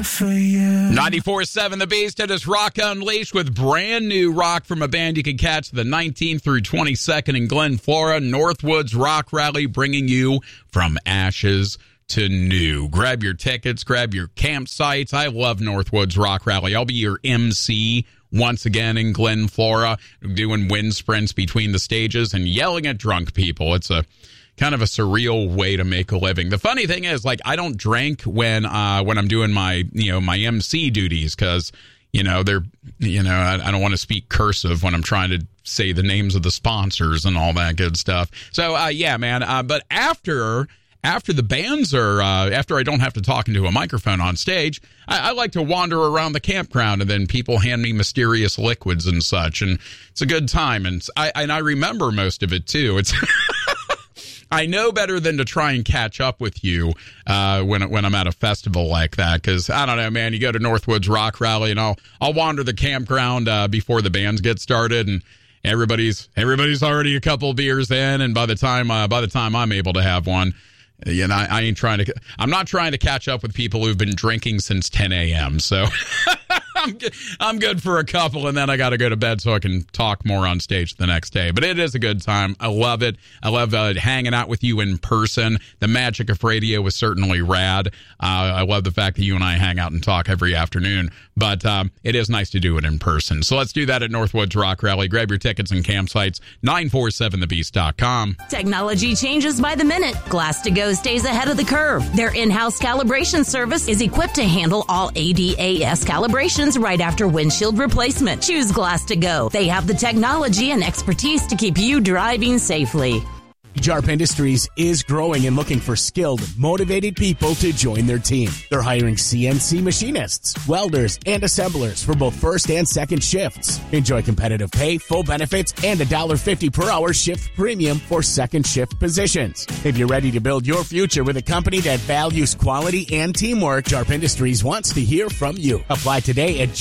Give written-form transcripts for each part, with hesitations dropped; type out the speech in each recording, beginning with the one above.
for you. 94.7 The Beast. It is Rock Unleashed with brand new rock from a band you can catch the 19th through 22nd in Glen, Flora. Northwoods Rock Rally, bringing you from ashes to new. Grab your tickets, grab your campsites. I love Northwoods Rock Rally. I'll be your MC once again in Glen, Flora, doing wind sprints between the stages and yelling at drunk people. It's a kind of a surreal way to make a living. The funny thing is, like, I don't drink when I'm doing my MC duties, because I don't want to speak cursive when I'm trying to say the names of the sponsors and all that good stuff. So yeah, man. But after the bands are, after I don't have to talk into a microphone on stage, I like to wander around the campground, and then people hand me mysterious liquids and such, and it's a good time. And I remember most of it too. It's I know better than to try and catch up with you when I'm at a festival like that, because I don't know, man. You go to Northwoods Rock Rally, and I'll wander the campground before the bands get started, and everybody's already a couple beers in, and by the time I'm able to have one, I'm not trying to catch up with people who've been drinking since 10 a.m. So I'm good for a couple, and then I got to go to bed so I can talk more on stage the next day. But it is a good time. I love it. I love hanging out with you in person. The magic of radio was certainly rad. I love the fact that you and I hang out and talk every afternoon. But it is nice to do it in person. So let's do that at Northwoods Rock Rally. Grab your tickets and campsites, 947thebeast.com. Technology changes by the minute. Glass2Go stays ahead of the curve. Their in-house calibration service is equipped to handle all ADAS calibrations right after windshield replacement. Choose Glass2Go. They have the technology and expertise to keep you driving safely. JARP Industries is growing and looking for skilled, motivated people to join their team. They're hiring CNC machinists, welders, and assemblers for both first and second shifts. Enjoy competitive pay, full benefits, and $1.50 per hour shift premium for second shift positions. If you're ready to build your future with a company that values quality and teamwork, JARP Industries wants to hear from you. Apply today at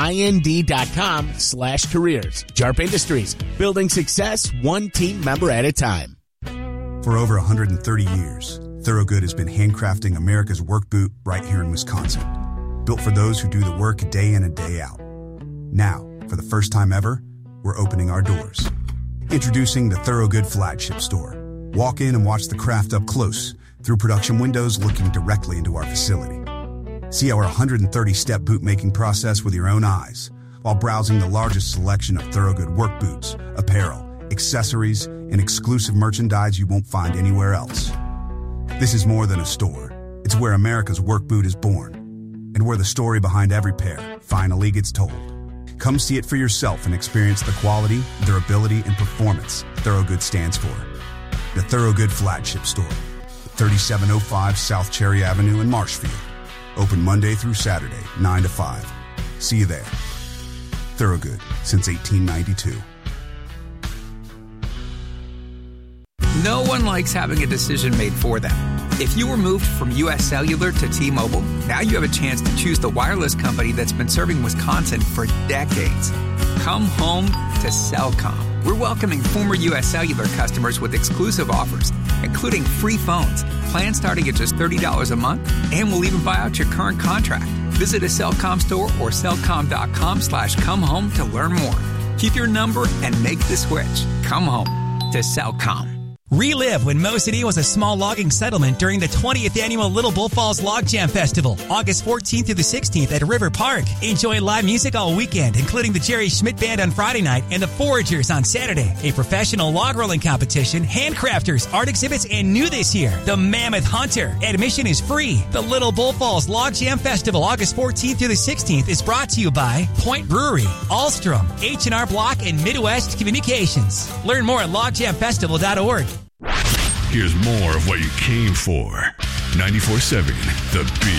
jarpind.com/careers. JARP Industries, building success one team member at a time. For over 130 years, Thorogood has been handcrafting America's work boot right here in Wisconsin. Built for those who do the work day in and day out. Now, for the first time ever, we're opening our doors. Introducing the Thorogood Flagship Store. Walk in and watch the craft up close through production windows looking directly into our facility. See our 130-step boot-making process with your own eyes while browsing the largest selection of Thorogood work boots, apparel, accessories, and exclusive merchandise you won't find anywhere else. This is more than a store. It's where America's work boot is born, and where the story behind every pair finally gets told. Come see it for yourself and experience the quality, durability, and performance Thorogood stands for. The Thorogood Flagship Store, 3705 South Cherry Avenue in Marshfield. Open Monday through Saturday, 9 to 5. See you there. Thorogood, since 1892. No one likes having a decision made for them. If you were moved from U.S. Cellular to T-Mobile, now you have a chance to choose the wireless company that's been serving Wisconsin for decades. Come home to Cellcom. We're welcoming former U.S. Cellular customers with exclusive offers, including free phones, plans starting at just $30 a month, and we'll even buy out your current contract. Visit a Cellcom store or cellcom.com/comehome to learn more. Keep your number and make the switch. Come home to Cellcom. Relive when Mo City was a small logging settlement during the 20th annual Little Bull Falls Log Jam Festival, August 14th through the 16th at River Park. Enjoy live music all weekend, including the Jerry Schmidt Band on Friday night and the Foragers on Saturday. A professional log rolling competition, handcrafters, art exhibits, and new this year, the Mammoth Hunter. Admission is free. The Little Bull Falls Log Jam Festival, August 14th through the 16th, is brought to you by Point Brewery, Alstrom, H&R Block, and Midwest Communications. Learn more at logjamfestival.org. Here's more of what you came for. 94.7 The Beat.